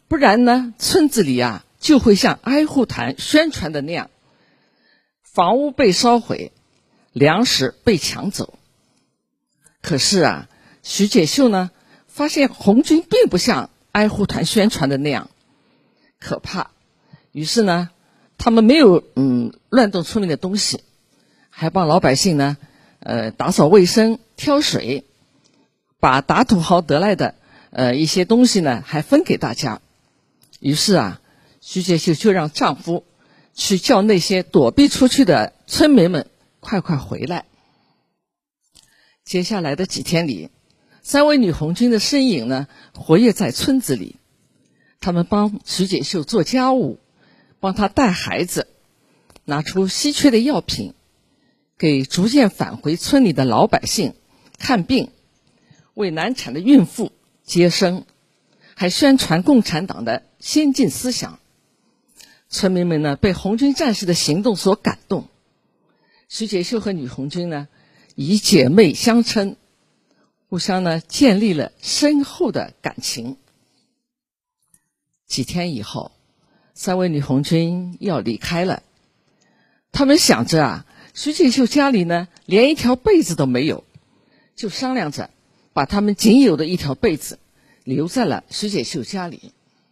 不然呢，村子里啊就会像哀护团宣传的那样，房屋被烧毁，粮食被抢走。可是啊，徐解秀呢发现红军并不像哀护团宣传的那样可怕，于是呢，他们没有乱动村里的东西，还帮老百姓呢打扫卫生、挑水，把打土豪得来的一些东西呢还分给大家。于是啊，徐解秀就让丈夫去叫那些躲避出去的村民们快快回来。接下来的几天里，3位女红军的身影呢活跃在村子里，他们帮徐解秀做家务，帮她带孩子，拿出稀缺的药品给逐渐返回村里的老百姓看病，为难产的孕妇接生，还宣传共产党的先进思想。村民们呢被红军战士的行动所感动，徐解秀和女红军呢以姐妹相称，互相呢建立了深厚的感情。几天以后，3位女红军要离开了，他们想着啊，徐解秀家里呢连一条被子都没有，就商量着把他们仅有的一条被子留在了徐解秀家里。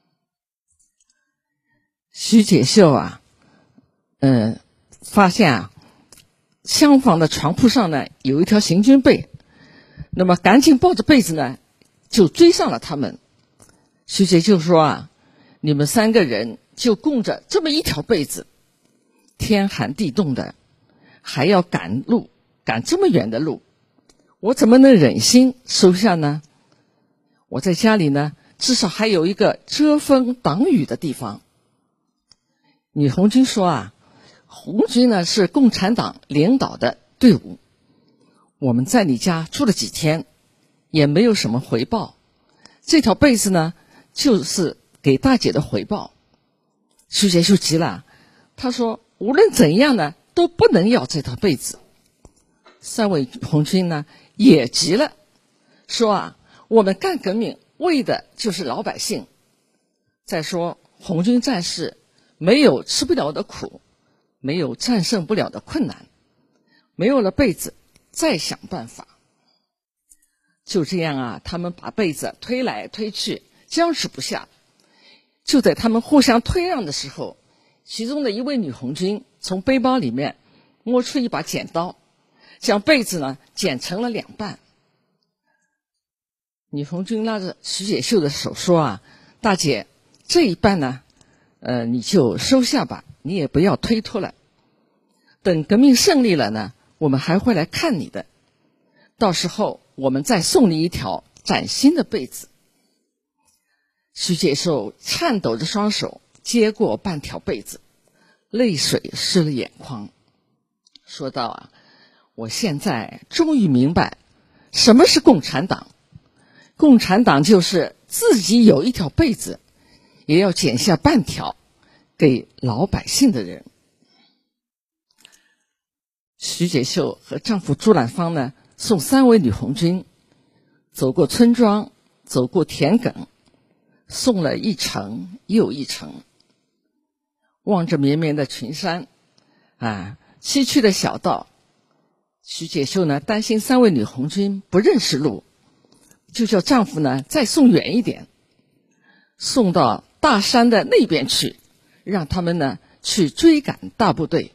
徐解秀啊发现啊厢房的床铺上呢有一条行军被，那么赶紧抱着被子呢就追上了他们。徐解秀说啊，你们3个人就供着这么一条被子，天寒地冻的，还要赶这么远的路，我怎么能忍心收下呢？我在家里呢至少还有一个遮风挡雨的地方。女红军说啊，红军呢是共产党领导的队伍，我们在你家住了几天，也没有什么回报，这条被子呢就是给大姐的回报。徐解秀急了，他说无论怎样呢都不能要这条被子。3位红军呢也急了，说啊，我们干革命为的就是老百姓，再说红军战士没有吃不了的苦，没有战胜不了的困难，没有了被子再想办法。就这样啊，他们把被子推来推去，僵持不下。就在他们互相推让的时候，其中的一位女红军从背包里面摸出一把剪刀，将被子呢剪成了2半。女红军拉着徐解秀的手说啊，大姐，这一半呢你就收下吧，你也不要推脱了，等革命胜利了呢，我们还会来看你的，到时候我们再送你一条崭新的被子。徐解秀颤抖着双手接过半条被子，泪水湿了眼眶，说道啊，我现在终于明白什么是共产党。共产党就是自己有一条被子也要剪下半条给老百姓的人。徐解秀和丈夫朱兰芳呢送3位女红军走过村庄，走过田埂，送了一程又一程。望着绵绵的群山崎岖的小道，徐解秀呢担心3位女红军不认识路，就叫丈夫呢再送远一点，送到大山的那边去，让他们呢去追赶大部队。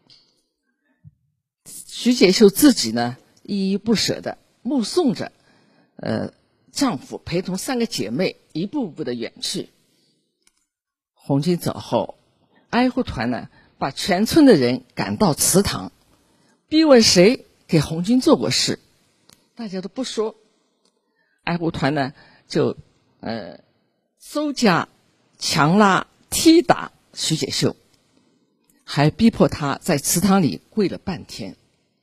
徐解秀自己呢依依不舍地目送着丈夫陪同3个姐妹一步步的远去。红军走后，哀护团呢把全村的人赶到祠堂，逼问谁给红军做过事，大家都不说。哀护团呢就搜家强拉踢打徐解秀，还逼迫他在祠堂里跪了半天。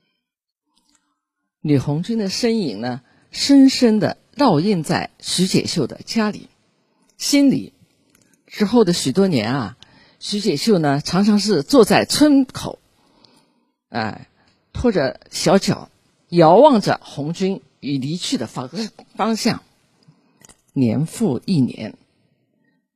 女红军的身影呢深深地烙印在徐解秀的家里心里。之后的许多年啊，徐解秀呢常常是坐在村口拖着小脚遥望着红军已离去的方向。年复一年，